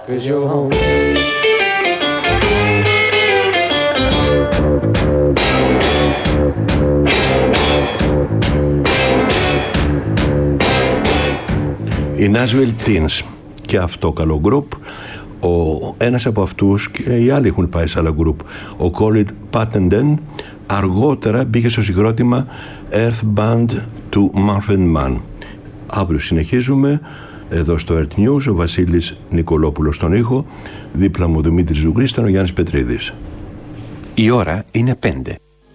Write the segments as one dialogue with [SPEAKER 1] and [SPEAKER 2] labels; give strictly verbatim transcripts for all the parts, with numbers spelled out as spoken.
[SPEAKER 1] 'cause you're home.
[SPEAKER 2] Η Nashville Teens και αυτό καλό γκρουπ. Ο ένας από αυτούς και οι άλλοι έχουν πάει σε άλλα γκρουπ. Ο Colin Pattenden αργότερα μπήκε στο συγκρότημα Earth Band του Muffin Man. Αύριο συνεχίζουμε εδώ στο Earth News. Ο Βασίλης Νικολόπουλος στον ήχο, δίπλα μου ο Δημήτρης Λουγκρής, ήταν ο Γιάννης Πετρίδης.
[SPEAKER 3] Η ώρα είναι πέντε.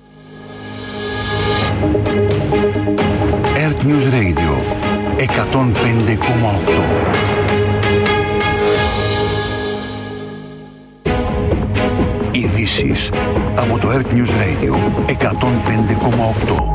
[SPEAKER 3] Earth News Radio εκατόν πέντε κόμμα οκτώ. Ειδήσεις από το Earth News Radio εκατόν πέντε κόμμα οκτώ.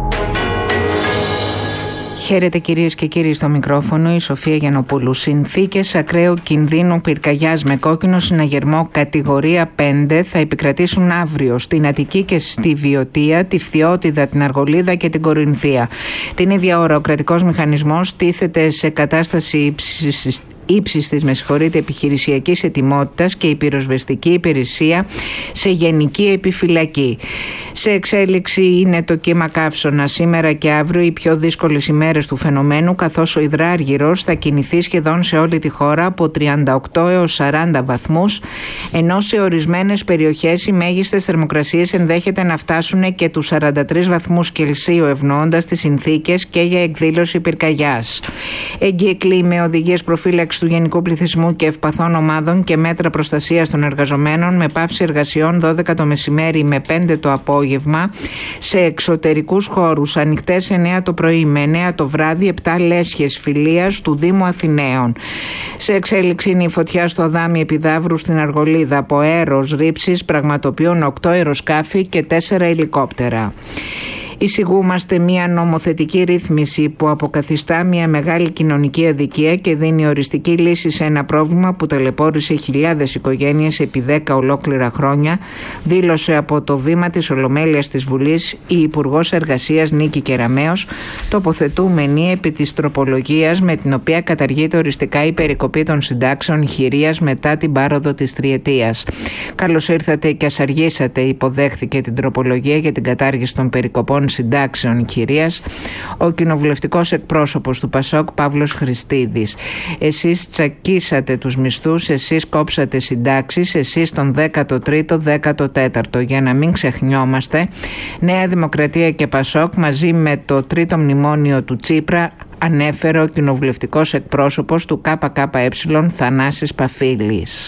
[SPEAKER 4] Χαίρετε κυρίες και κύριοι, στο μικρόφωνο η Σοφία Γιαννοπούλου. Συνθήκες ακραίου κινδύνου πυρκαγιάς με κόκκινο συναγερμό κατηγορία πέντε θα επικρατήσουν αύριο στην Αττική και στη Βιωτία, τη Φθιώτιδα, την Αργολίδα και την Κορινθία. Την ίδια ώρα ο κρατικός μηχανισμός τίθεται σε κατάσταση ύψης ύψης της με συγχωρείτε επιχειρησιακής ετοιμότητας και η πυροσβεστική υπηρεσία σε γενική επιφυλακή. Σε εξέλιξη είναι το κύμα καύσωνα. Σήμερα και αύριο οι πιο δύσκολες ημέρες του φαινομένου, καθώς ο υδράργυρος θα κινηθεί σχεδόν σε όλη τη χώρα από τριάντα οκτώ έως σαράντα βαθμούς, ενώ σε ορισμένες περιοχές οι μέγιστες θερμοκρασίες ενδέχεται να φτάσουν και τους σαράντα τρεις βαθμούς Κελσίου, ευνοώντας τις συνθήκες και για εκδήλωση πυρκαγιάς. Εγκύκλοι με οδηγίες προφύλαξης του γενικού πληθυσμού και ευπαθών ομάδων και μέτρα προστασίας των εργαζομένων, με πάυση εργασιών δώδεκα το μεσημέρι με πέντε το απόγευμα σε εξωτερικούς χώρους, ανοιχτές εννέα το πρωί με εννέα το βράδυ, επτά λέσχες φιλίας του Δήμου Αθηναίων. Σε εξέλιξη είναι η φωτιά στο Δάμι Επιδαύρου στην Αργολίδα. Από αέρος ρήψης πραγματοποιούν οκτώ αεροσκάφη και τέσσερα ελικόπτερα. Εισηγούμαστε μια νομοθετική ρύθμιση που αποκαθιστά μια μεγάλη κοινωνική αδικία και δίνει οριστική λύση σε ένα πρόβλημα που ταλαιπώρησε χιλιάδες οικογένειες επί δέκα ολόκληρα χρόνια, δήλωσε από το βήμα της Ολομέλειας της Βουλής η Υπουργός Εργασίας Νίκη Κεραμέως, τοποθετούμενη επί της τροπολογίας με την οποία καταργείται οριστικά η περικοπή των συντάξεων χειρίας μετά την πάροδο της τριετίας. Καλώς ήρθατε και ας αργήσατε, υποδέχθηκε την τροπολογία για την κατάργηση των περικοπών συντάξεων κυρίας ο κοινοβουλευτικός εκπρόσωπος του Πασόκ Παύλος Χριστίδης. Εσείς τσακίσατε τους μισθούς, εσείς κόψατε συντάξεις, εσείς τον δέκατο τρίτο, δέκατο τέταρτο. Για να μην ξεχνιόμαστε, Νέα Δημοκρατία και Πασόκ μαζί με το τρίτο μνημόνιο του Τσίπρα, ανέφερε ο κοινοβουλευτικός εκπρόσωπος του ΚΚΕ Θανάσης Παφίλης.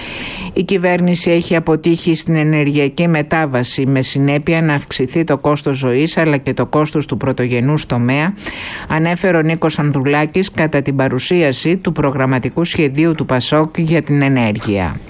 [SPEAKER 4] Η κυβέρνηση έχει αποτύχει στην ενεργειακή μετάβαση, με συνέπεια να αυξηθεί το κόστος ζωής αλλά και το κόστος του πρωτογενούς τομέα, ανέφερε ο Νίκος Ανδρουλάκης κατά την παρουσίαση του προγραμματικού σχεδίου του Πασόκ για την ενέργεια.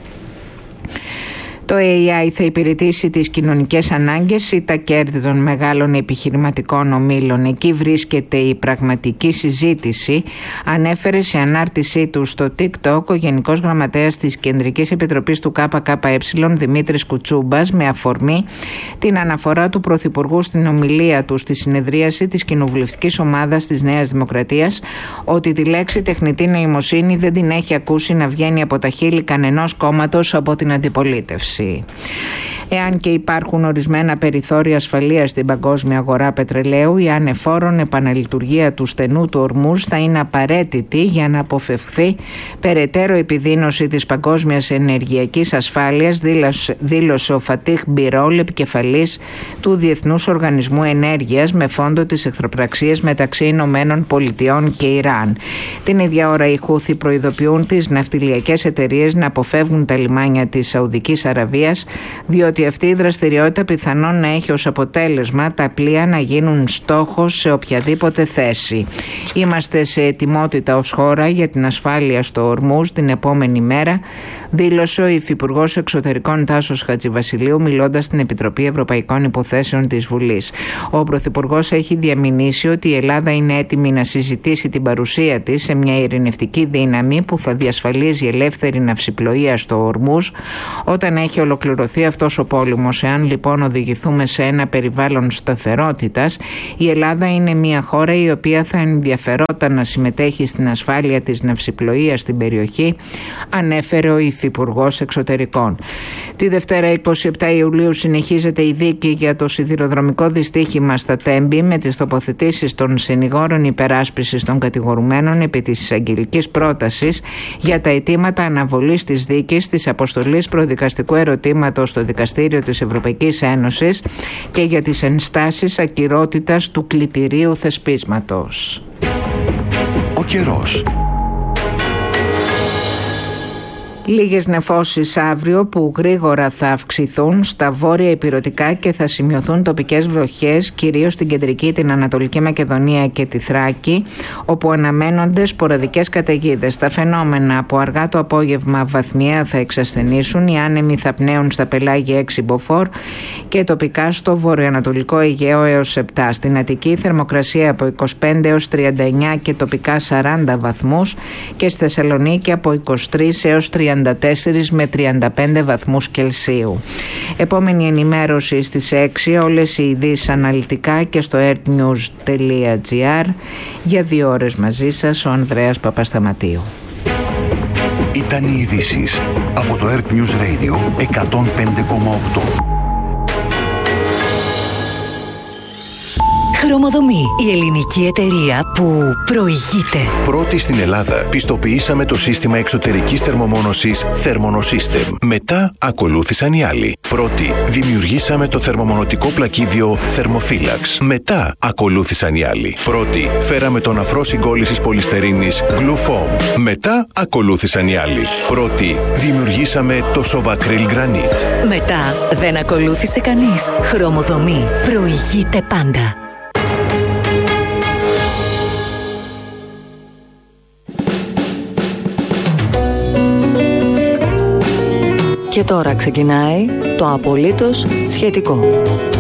[SPEAKER 4] Το έι άι θα υπηρετήσει τις κοινωνικές ανάγκες ή τα κέρδη των μεγάλων επιχειρηματικών ομίλων. Εκεί βρίσκεται η πραγματική συζήτηση, ανέφερε σε ανάρτησή του στο TikTok ο Γενικός Γραμματέας της Κεντρικής Επιτροπής του ΚΚΕ Δημήτρης Κουτσούμπας, με αφορμή την αναφορά του Πρωθυπουργού στην ομιλία του στη συνεδρίαση της Κοινοβουλευτικής Ομάδας της Νέας Δημοκρατίας ότι τη λέξη τεχνητή νοημοσύνη δεν την έχει ακούσει να βγαίνει από τα χείλη κανενός κόμματος από την αντιπολίτευση. Εάν και υπάρχουν ορισμένα περιθώρια ασφαλείας στην παγκόσμια αγορά πετρελαίου, η ανεφόρον επαναλειτουργία του στενού του Ορμούζ θα είναι απαραίτητη για να αποφευχθεί περαιτέρω επιδείνωση της παγκόσμιας ενεργειακής ασφάλειας, δήλωσε, δήλωσε ο Φατίχ Μπιρόλ, επικεφαλής του Διεθνούς Οργανισμού Ενέργειας, με φόντο τις εχθροπραξίες μεταξύ Ηνωμένων Πολιτειών και Ιράν. Την ίδια ώρα οι Χούθι προειδοποιούν τις ναυτιλιακές εταιρείες να αποφεύγουν τα λιμάνια της Σαουδικής Αραβίας, διότι αυτή η δραστηριότητα πιθανόν να έχει ως αποτέλεσμα τα πλοία να γίνουν στόχος σε οποιαδήποτε θέση. Είμαστε σε ετοιμότητα ως χώρα για την ασφάλεια στο Ορμούζ την επόμενη μέρα, δήλωσε ο Υφυπουργός Εξωτερικών Τάσος Χατζηβασιλείου, μιλώντας στην Επιτροπή Ευρωπαϊκών Υποθέσεων της Βουλής. Ο Πρωθυπουργός έχει διαμηνήσει ότι η Ελλάδα είναι έτοιμη να συζητήσει την παρουσία της σε μια ειρηνευτική δύναμη που θα διασφαλίζει ελεύθερη ναυσιπλοεία στο Ορμούζ όταν έχει ολοκληρωθεί αυτός ο πόλεμος. Εάν λοιπόν οδηγηθούμε σε ένα περιβάλλον σταθερότητας, η Ελλάδα είναι μια χώρα η οποία θα ενδιαφερόταν να συμμετέχει στην ασφάλεια της ναυσιπλοείας στην περιοχή, ανέφερε ο Υφυπουργός Εξωτερικών. Τη Δευτέρα είκοσι επτά Ιουλίου συνεχίζεται η δίκη για το σιδηροδρομικό δυστύχημα στα Τέμπη, με τις τοποθετήσεις των συνηγόρων υπεράσπισης των κατηγορουμένων επί της εισαγγελικής πρότασης για τα αιτήματα αναβολής της δίκης, της αποστολής προδικαστικού ερωτήματος στο Δικαστήριο της Ευρωπαϊκής Ένωσης και για τις ενστάσεις ακυρότητας του κλητηρίου θεσπίσματος.
[SPEAKER 3] Ο καιρός.
[SPEAKER 4] Λίγες νεφώσεις αύριο που γρήγορα θα αυξηθούν στα βόρεια ηπειρωτικά και θα σημειωθούν τοπικές βροχές, κυρίως στην κεντρική, την Ανατολική Μακεδονία και τη Θράκη, όπου αναμένονται σποραδικές καταιγίδες. Τα φαινόμενα από αργά το απόγευμα βαθμιαία θα εξασθενήσουν, οι άνεμοι θα πνέουν στα πελάγια έξι μποφόρ και τοπικά στο βορειοανατολικό Αιγαίο έως επτά. Στην Αττική θερμοκρασία από είκοσι πέντε έως τριάντα εννιά και τοπικά σαράντα βαθμούς και στη Θεσσαλονίκη από είκοσι τρεις έως τριάντα τέσσερα με τριάντα πέντε βαθμούς Κελσίου. Επόμενη ενημέρωση στις έξι, όλες οι ειδήσεις αναλυτικά και στο earthnews τελεία gr. Για δύο ώρες μαζί σας ο Ανδρέας Παπασταματίου.
[SPEAKER 3] Ήταν οι ειδήσεις από το Earth News Radio εκατόν πέντε κόμμα οκτώ.
[SPEAKER 1] Χρωμοδομή, η ελληνική εταιρεία που προηγείται.
[SPEAKER 5] Πρώτη στην Ελλάδα πιστοποιήσαμε το σύστημα εξωτερικής θερμομόνωσης Thermonosystem. Μετά ακολούθησαν οι άλλοι. Πρώτη δημιουργήσαμε το θερμομονωτικό πλακίδιο Thermophilax. Μετά ακολούθησαν οι άλλοι. Πρώτη φέραμε τον αφρό συγκόλλησης πολυστερίνης Glufoam. Μετά ακολούθησαν οι άλλοι. Πρώτη δημιουργήσαμε το Sovacryl Granite.
[SPEAKER 1] Μετά δεν ακολούθησε κανείς. Χρωμοδομή, προηγείται πάντα. Και τώρα ξεκινάει το απολύτως σχετικό.